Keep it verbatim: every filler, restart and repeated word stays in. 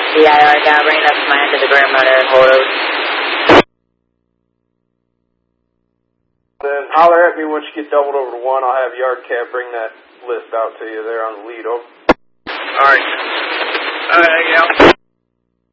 D I R down, bringing up my end to the ground motor and hold. Then holler at me once you get doubled over to one. I'll have Yard Cab bring that list out to you there on the lead. Over. Alright. Alright, yeah.